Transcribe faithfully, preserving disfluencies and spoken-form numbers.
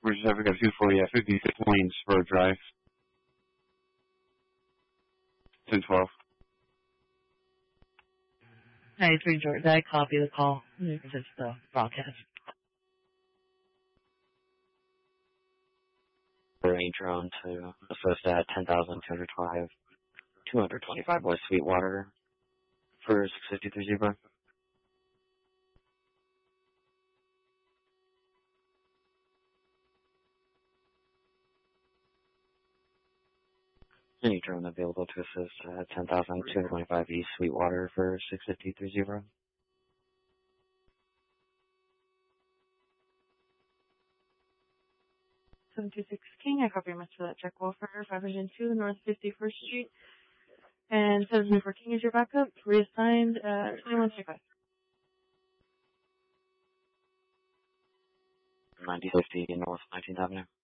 Where's Africa two forty at fifty-six Lanes Road Drive. ten twelve. ninety-three George, I copy the call. It's the broadcast. Range drone to assist at ten thousand two hundred twenty-five, two hundred twenty-five West Sweetwater for six fifty-three Zebra. Any drone available to assist at ten thousand two hundred twenty-five East Sweetwater for six fifty-three Zebra. seven two six King, I copy much for that check welfare, five oh two North fifty-first Street. And seven two four King is your backup, reassigned at twenty-one twenty-five. ninety fifty North nineteenth Avenue.